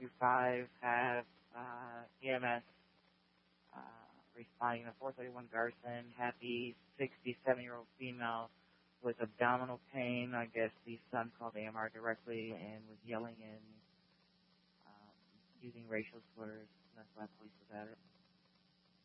425 have EMS responding to 431 Garson, happy 67-year-old female with abdominal pain. I guess the son called AMR directly and was yelling and using racial slurs. That's why police was at it.